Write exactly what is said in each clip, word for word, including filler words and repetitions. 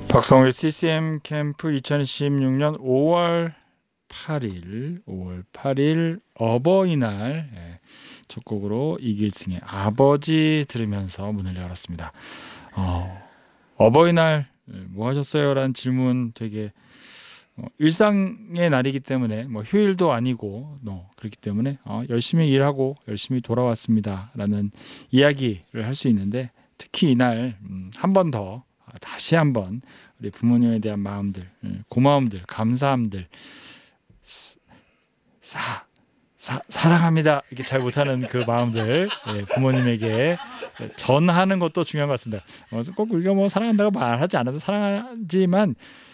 박성우의 씨씨엠 캠프 이천이십육 년 오월 팔일 오월 팔일 어버이날 예, 첫 곡으로 이길승의 아버지 들으면서 문을 열었습니다. 어, 어버이날 뭐 하셨어요? 라는 질문 되게 어, 일상의 날이기 때문에 뭐 휴일도 아니고 뭐 그렇기 때문에 어, 열심히 일하고 열심히 돌아왔습니다 라는 이야기를 할 수 있는데, 특히 이날 음, 한 번 더 다시 한번 우리 부모님에 대한 마음들, 고마움들, 감사함들, 사, 사, 사랑합니다 이렇게 잘 못하는 그 마음들 예, 부모님에게 전하는 것도 중요한 것 같습니다. 어, 꼭 우리가 뭐 사랑한다고 말하지 않아도 사랑하지만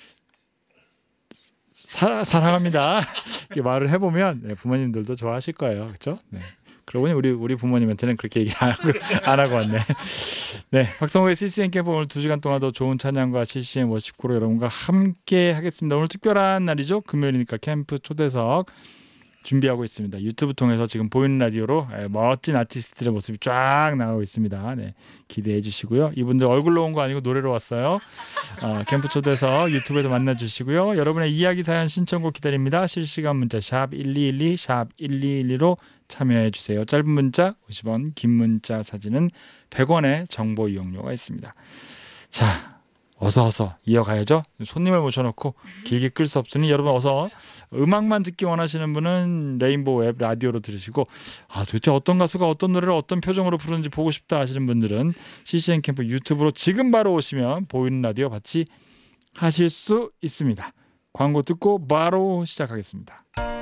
사, 사랑합니다 이렇게 말을 해보면 네, 부모님들도 좋아하실 거예요, 그렇죠? 네. 그러고 보니 우리 우리 부모님한테는 그렇게 얘기를 안 하고, 안 하고 왔네. 네, 박성호의 씨씨엠 캠프 오늘 두 시간 동안 더 좋은 찬양과 씨씨엠 워십코로 여러분과 함께 하겠습니다. 오늘 특별한 날이죠. 금요일이니까 캠프 초대석 준비하고 있습니다. 유튜브 통해서 지금 보이는 라디오로 멋진 아티스트들의 모습이 쫙 나오고 있습니다. 네, 기대해 주시고요. 이분들 얼굴로 온 거 아니고 노래로 왔어요. 어, 캠프 초대석 유튜브에서 만나주시고요. 여러분의 이야기, 사연, 신청곡 기다립니다. 실시간 문자 샵 일이일이 샵 일이일이로 참여해 주세요. 짧은 문자 오십 원, 긴 문자 사진은 백 원의 정보 이용료가 있습니다. 자, 어서 어서 이어가야죠. 손님을 모셔놓고 길게 끌 수 없으니 여러분 어서 음악만 듣기 원하시는 분은 레인보우 앱 라디오로 들으시고, 아 도대체 어떤 가수가 어떤 노래를 어떤 표정으로 부르는지 보고 싶다 하시는 분들은 씨씨엠 캠프 유튜브로 지금 바로 오시면 보이는 라디오 같이 하실 수 있습니다. 광고 듣고 바로 시작하겠습니다.